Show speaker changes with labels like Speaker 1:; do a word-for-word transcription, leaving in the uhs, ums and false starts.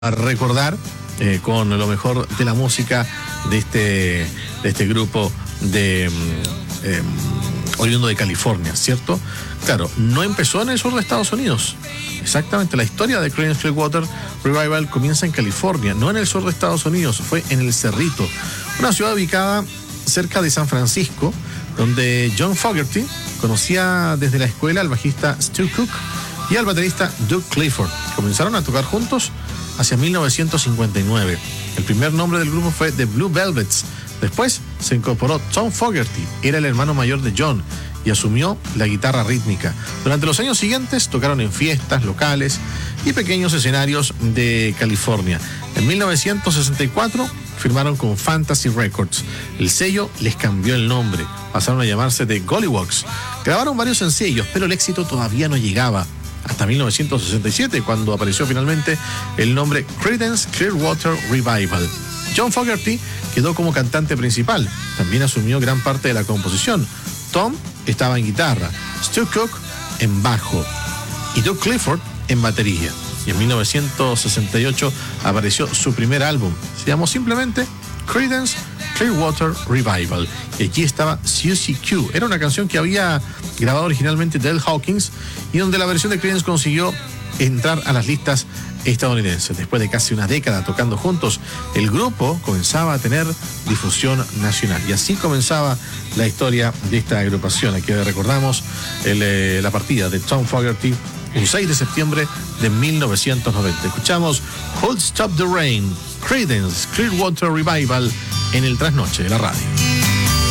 Speaker 1: a recordar eh, con lo mejor de la música de este, de este grupo de eh, oriundo de California, ¿cierto? Claro, no empezó en el sur de Estados Unidos. Exactamente, la historia de Creedence Clearwater Revival comienza en California, no en el sur de Estados Unidos, fue en El Cerrito, una ciudad ubicada cerca de San Francisco, donde John Fogerty conocía desde la escuela al bajista Stu Cook y al baterista Doug Clifford. Comenzaron a tocar juntos hacia mil novecientos cincuenta y nueve. El primer nombre del grupo fue The Blue Velvets. Después se incorporó Tom Fogerty, era el hermano mayor de John, y asumió la guitarra rítmica. Durante los años siguientes tocaron en fiestas locales y pequeños escenarios de California. En mil novecientos sesenta y cuatro firmaron con Fantasy Records. El sello les cambió el nombre, pasaron a llamarse The Golliwogs. Grabaron varios sencillos, pero el éxito todavía no llegaba. Hasta mil novecientos sesenta y siete, cuando apareció finalmente el nombre Creedence Clearwater Revival. John Fogerty quedó como cantante principal, también asumió gran parte de la composición. Tom estaba en guitarra, Stu Cook en bajo y Doug Clifford en batería. Y en mil novecientos sesenta y ocho apareció su primer álbum, se llamó simplemente Creedence Clearwater Revival, y aquí estaba Susie Q. Era una canción que había grabado originalmente Del Hawkins y donde la versión de Creedence consiguió entrar a las listas estadounidenses. Después de casi una década tocando juntos, el grupo comenzaba a tener difusión nacional, y así comenzaba la historia de esta agrupación. Aquí recordamos el, eh, la partida de Tom Fogerty un seis de septiembre de mil novecientos noventa. Escuchamos Hold Stop the Rain, Creedence Clearwater Revival en el trasnoche de la radio.